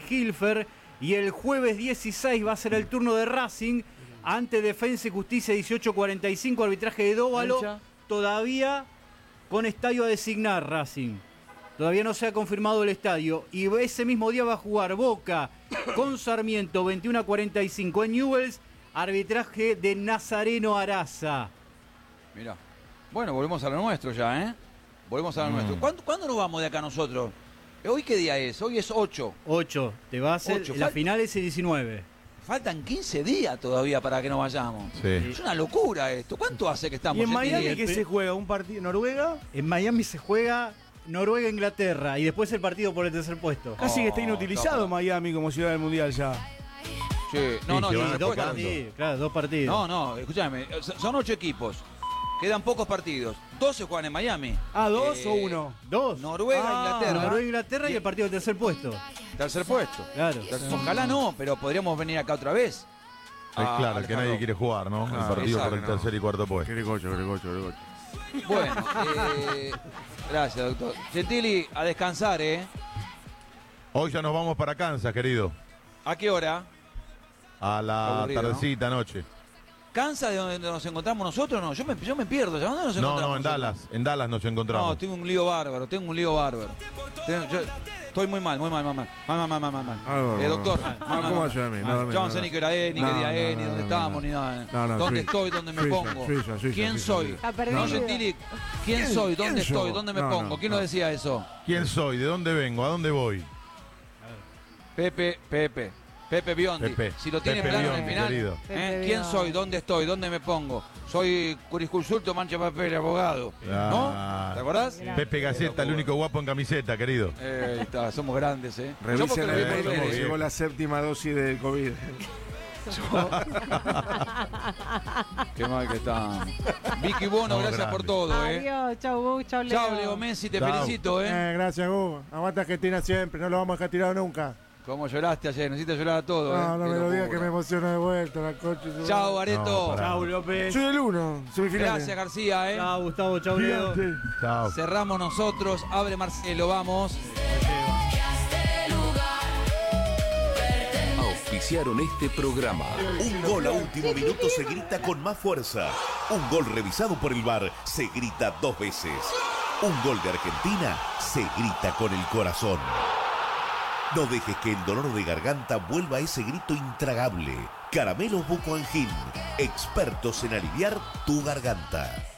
Hilfer. Y el jueves 16 va a ser el turno de Racing ante Defensa y Justicia 18:45, arbitraje de Dóvalo. Todavía con estadio a designar Racing. Todavía no se ha confirmado el estadio. Y ese mismo día va a jugar Boca con Sarmiento 21:45 en Newell's, arbitraje de Nazareno Araza. Mirá. Bueno, volvemos a lo nuestro ya, ¿eh? Volvemos a lo nuestro. ¿Cuándo nos vamos de acá nosotros? ¿Hoy qué día es? Hoy es 8. 8. Te va a hacer. La final es el 19. Faltan 15 días todavía para que nos vayamos. Sí. Es una locura esto. ¿Cuánto hace que estamos? ¿Y en Miami qué se juega? ¿Un partido? ¿Noruega? En Miami se juega Noruega-Inglaterra y después el partido por el tercer puesto. Casi que está inutilizado Miami como ciudad del mundial ya. Sí. No, dos partidos. Claro, 2 partidos. No, escúchame. Son 8 equipos. Quedan pocos partidos. 2 se juegan en Miami. ¿2 o 1? 2. Noruega, Inglaterra y el partido del tercer puesto. Tercer puesto. Claro. Ojalá no, pero podríamos venir acá otra vez. Claro, que nadie quiere jugar, ¿no? El partido por el tercer y cuarto puesto. Gregocho. Bueno, gracias, doctor. Gentili, a descansar, ¿eh? Hoy ya nos vamos para Kansas, querido. ¿A qué hora? A la Aburrido, tardecita, noche. ¿Cansa de donde nos encontramos nosotros? No, yo me pierdo. ¿Dónde nos encontramos? No, en Dallas. En Dallas nos encontramos. No, tengo un lío bárbaro. Yo estoy muy mal. Mal. Doctor, ¿cómo va a ser a mí? Yo no sé ni qué hora es, ni qué día es, ni dónde estamos, ni nada. ¿Dónde estoy? ¿Dónde me pongo? ¿Quién soy? No, Gentili, ¿quién soy? ¿Dónde estoy? ¿Dónde me pongo? ¿Quién nos decía eso? ¿Quién soy? ¿De dónde vengo? ¿A dónde voy? Pepe Biondi, si lo tiene claro en el final, ¿quién soy? ¿Dónde estoy? ¿Dónde me pongo? Soy jurisconsulto, mancha papel, abogado, ¿no? ¿Te acordás? Pepe Gaceta, el único guapo en camiseta, querido. Está, somos grandes, Revisen cómo llegó la séptima dosis del COVID. Qué mal que está. Vicky Bono, gracias grande. por todo, Adiós, chau, chau, Leo. Chau, Leo Messi, te felicito, Gracias, Hugo. Aguanta Argentina siempre, no lo vamos a dejar tirado nunca. ¿Cómo lloraste ayer? Necesitas llorar a todo, No me lo digas que me emociona de vuelta la coche. Chau, Areto. Chau, López. Soy el 1, semifinales. Gracias, García, Chau, Gustavo. Chau, Leo. Chao. Cerramos nosotros. Abre Marcelo, vamos. Auspiciaron este programa. Un gol a último minuto se grita con más fuerza. Un gol revisado por el VAR se grita 2 veces. Un gol de Argentina se grita con el corazón. No dejes que el dolor de garganta vuelva a ese grito intragable. Caramelos Buco Angin, expertos en aliviar tu garganta.